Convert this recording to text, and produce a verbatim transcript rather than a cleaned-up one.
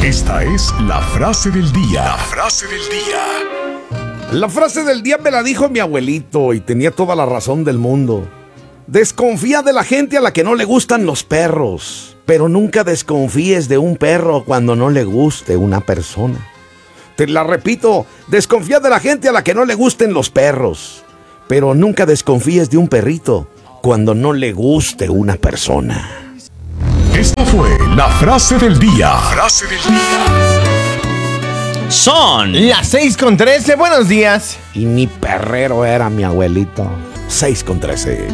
Esta es la frase del día. La frase del día. La frase del día me la dijo mi abuelito y tenía toda la razón del mundo. Desconfía de la gente a la que no le gustan los perros, pero nunca desconfíes de un perro cuando no le guste una persona. Te la repito, desconfía de la gente a la que no le gusten los perros, pero nunca desconfíes de un perrito cuando no le guste una persona. Esta fue la frase del día. Frase del día. Son las seis con trece, buenos días. Y ni perrero era mi abuelito. seis con trece.